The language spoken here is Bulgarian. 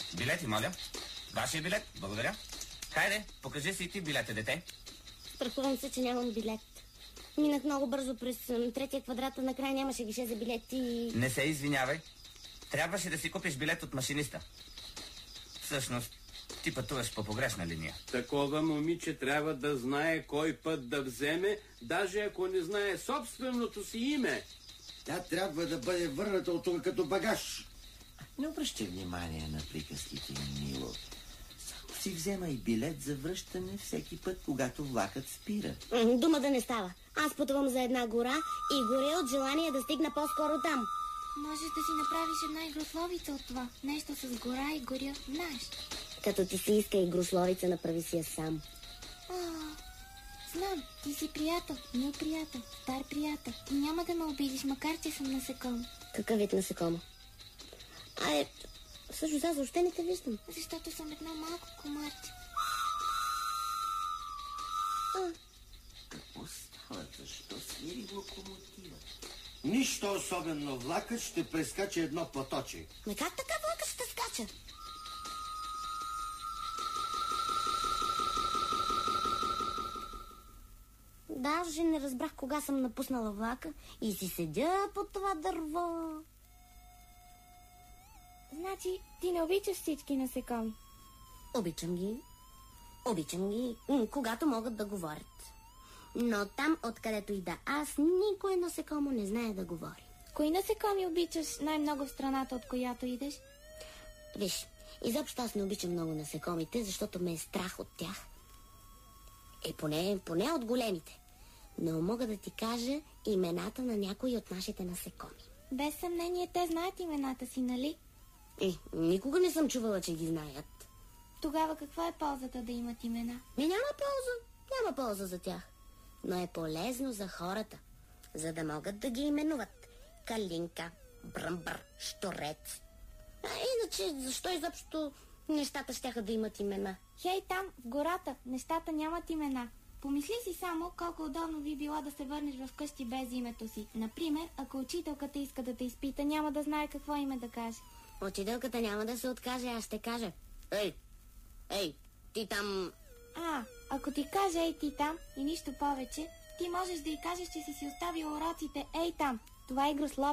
Билети, моля. Вашия билет, благодаря. Хайде, покажи си и ти билета, дете. Страхувам се, че нямам билет. Минах много бързо през третия квадрат, а накрая нямаше гише за билети. Не се извинявай. Трябваше да си купиш билет от машиниста. Всъщност, ти пътуваш по погрешна линия. Такова момиче трябва да знае кой път да вземе, даже ако не знае собственото си име. Тя трябва да бъде върната от тук като багаж. Не обръщай внимание на приказките ми, Мило. Само си вземай билет за връщане всеки път, когато влакът спира. Дума да не става. Аз пътувам за една гора и горе от желание да стигна по-скоро там. Можеш да си направиш една игрословица от това. Нещо с гора и горя, знаеш. Като ти се иска игрословица, направи си я сам. Знам, ти си приятел, мил приятел, стар приятел. И няма да ме обидиш, макар че съм насекомо. Какъв вид насекомо? Всъщност аз въобще не те виждам. Защото съм едно малко комарче. Какво става? Защо свири локомотива? Нищо особено, влакът ще прескача едно поточе. Но как така влакът ще скача? Даже не разбрах кога съм напуснала влака и си седя под това дърво. Значи, ти не обичаш всички насекоми? Обичам ги, когато могат да говорят. Но там, откъдето и да аз, никой насекомо не знае да говори. Кои насекоми обичаш най-много в страната, от която идеш? Виж, изобщо аз не обичам много насекомите, защото ме е страх от тях. Поне от големите. Но мога да ти кажа имената на някои от нашите насекоми. Без съмнение те знаят имената си, нали? Никога не съм чувала, че ги знаят. Тогава каква е ползата да имат имена? Няма полза за тях. Но е полезно за хората, за да могат да ги именуват. Калинка, бръмбър, щурец. Иначе, защо изобщо нещата щяха да имат имена? Хей, там, в гората, нещата нямат имена. Помисли си само колко удобно би било да се върнеш в къщи без името си. Например, ако учителката иска да те изпита, няма да знае какво име да каже. Учителката няма да се откаже, аз ще кажа. Ей, ти там... Ако ти каже ей ти там и нищо повече, ти можеш да й кажеш, че си оставил уроците ей там. Това е игрослов.